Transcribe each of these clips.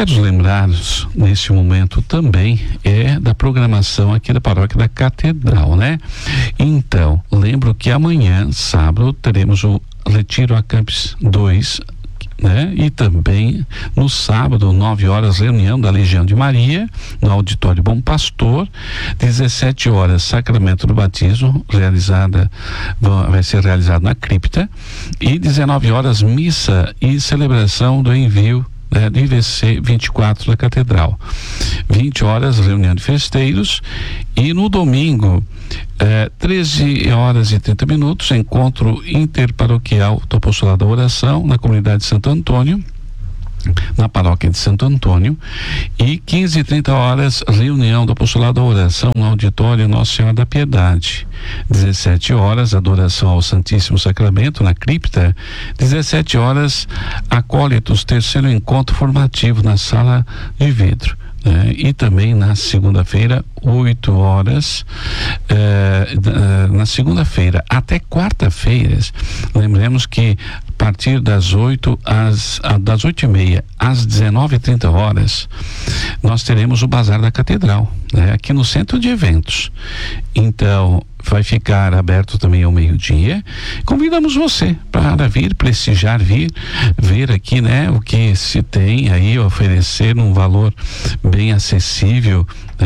quero lembrar-nos neste momento também da programação aqui da Paróquia da Catedral, né? Então, lembro que amanhã, sábado, teremos o Retiro a Campus 2, né? E também no sábado, 9 horas, reunião da Legião de Maria no Auditório Bom Pastor. 17 horas, sacramento do batismo vai ser realizado na cripta, e 19 horas, missa e celebração do envio do IVC 24 da Catedral. 20 horas, reunião de festeiros, e no domingo, 13 horas e 30 minutos, encontro interparoquial do Apostolado da Oração na comunidade de Santo Antônio, na paróquia de Santo Antônio, e 15 e 30 horas, reunião do Apostolado da Oração no auditório Nossa Senhora da Piedade. 17 horas, adoração ao Santíssimo Sacramento na cripta. 17 horas, acólitos, terceiro encontro formativo na sala de vidro. E também na segunda-feira, 8 horas, na segunda-feira até quarta-feira, lembremos que a partir das 8h30 às 19h30, nós teremos o Bazar da Catedral, aqui no centro de eventos. Então, vai ficar aberto também ao meio-dia. Convidamos você para vir prestigiar, ver aqui, o que se tem aí, oferecer num valor bem acessível,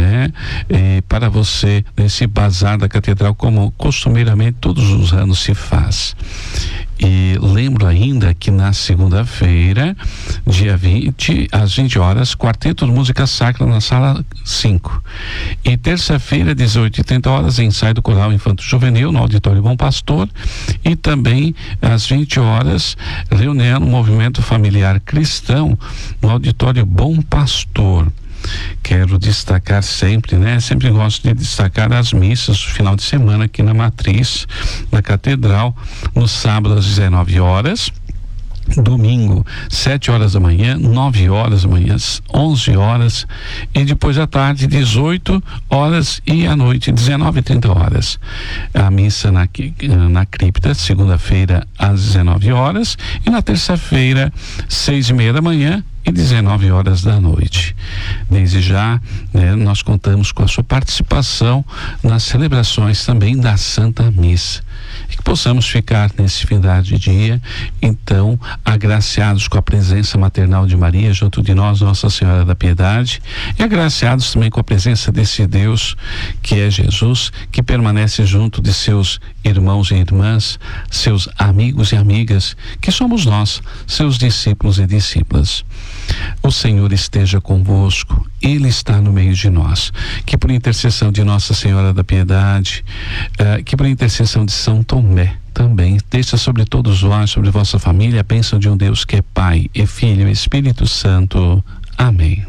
para você, nesse Bazar da Catedral, como costumeiramente todos os anos se faz. E lembro ainda que na segunda-feira, dia 20, às 20 horas, quarteto de música sacra na sala 5. E terça-feira, 18h30, ensaio do coral Infanto Juvenil no Auditório Bom Pastor. E também às 20 horas, reunião no Movimento Familiar Cristão no Auditório Bom Pastor. Quero destacar sempre, sempre gosto de destacar as missas do final de semana aqui na Matriz da Catedral, no sábado às 19 horas, domingo 7 horas da manhã, 9 horas da manhã, 11 horas, e depois à tarde 18 horas, e à noite 19h30. A missa na cripta, segunda-feira às 19 horas, e na terça-feira 6h30 da manhã e 19 horas da noite. Desde já, nós contamos com a sua participação nas celebrações também da Santa Missa, e que possamos ficar nesse final de dia, então, agraciados com a presença maternal de Maria junto de nós, Nossa Senhora da Piedade, e agraciados também com a presença desse Deus que é Jesus, que permanece junto de seus irmãos e irmãs, seus amigos e amigas, que somos nós, seus discípulos e discípulas. O Senhor esteja convosco, Ele está no meio de nós. Que por intercessão de Nossa Senhora da Piedade, que por intercessão de São Tomé, também desça sobre todos vós, sobre vossa família, a bênção de um Deus que é Pai e Filho e Espírito Santo. Amém.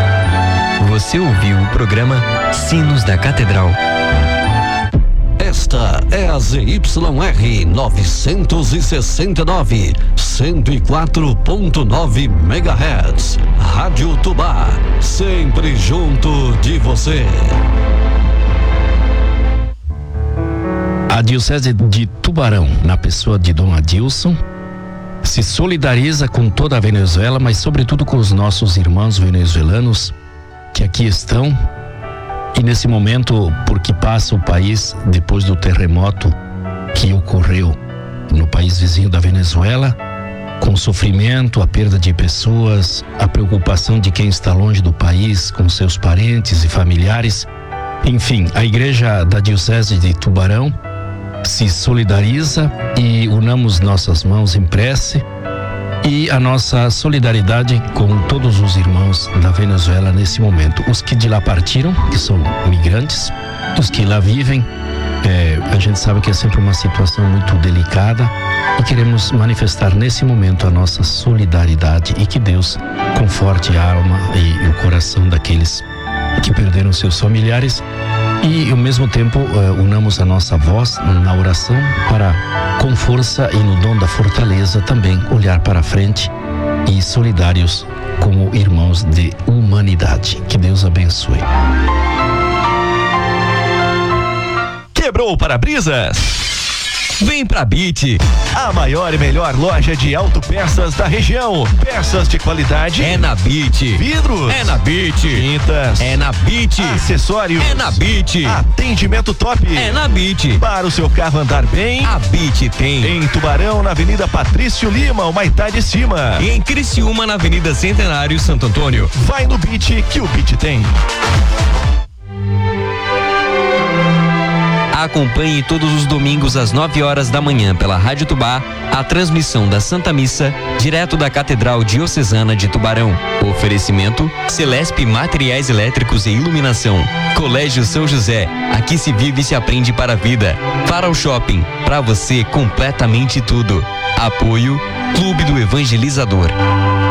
Você ouviu o programa Sinos da Catedral. Esta é a ZYR 969, 104.9 MHz. Rádio Tubá, sempre junto de você. A Diocese de Tubarão, na pessoa de Dom Adilson, se solidariza com toda a Venezuela, mas sobretudo com os nossos irmãos venezuelanos que aqui estão. E nesse momento, porque passa o país depois do terremoto que ocorreu no país vizinho da Venezuela, com o sofrimento, a perda de pessoas, a preocupação de quem está longe do país, com seus parentes e familiares. Enfim, a Igreja da Diocese de Tubarão se solidariza e unamos nossas mãos em prece e a nossa solidariedade com todos os irmãos da Venezuela nesse momento. Os que de lá partiram, que são migrantes, os que lá vivem, a gente sabe que é sempre uma situação muito delicada e queremos manifestar nesse momento a nossa solidariedade e que Deus conforte a alma e o coração daqueles que perderam seus familiares e ao mesmo tempo unamos a nossa voz na oração para, com força e no dom da fortaleza, também olhar para frente e solidários como irmãos de humanidade. Que Deus abençoe. Quebrou o para-brisas? Vem pra BIT. A maior e melhor loja de autopeças da região. Peças de qualidade É na BIT. Vidros É na BIT. Tintas É na BIT. Acessórios É na BIT. Atendimento top É na BIT. Para o seu carro andar bem. A BIT tem. Em Tubarão, na Avenida Patrício Lima, Humaitá de Cima. E em Criciúma, na Avenida Centenário, Santo Antônio. Vai no BIT que o BIT tem. Acompanhe todos os domingos às 9 horas da manhã pela Rádio Tubá a transmissão da Santa Missa direto da Catedral Diocesana de Tubarão. Oferecimento Celesp Materiais Elétricos e Iluminação. Colégio São José, aqui se vive e se aprende para a vida. Para o shopping, para você completamente tudo. Apoio Clube do Evangelizador.